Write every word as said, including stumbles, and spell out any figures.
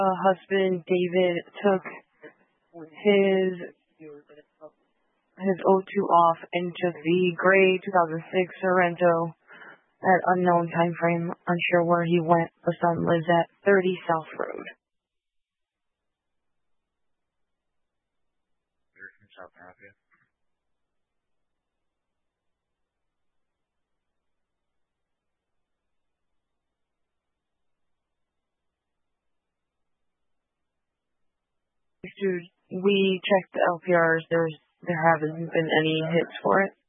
uh, husband David took his his O two off and took the gray two thousand six Sorrento at unknown time frame. Unsure where he went. The son lives at thirty South Road. Dude, we checked the L P Rs. There's there haven't been any hits for it.